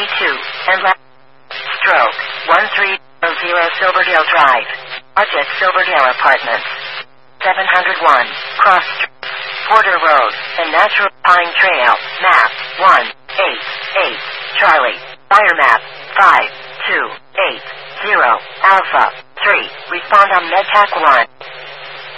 and left. Stroke 1300 Silverdale Drive. Project Silverdale Apartments. 701 Cross Street. Porter Road, and Natural Pine Trail. Map 188 Charlie. Fire map 5280 Alpha 3. Respond on MedTac 1.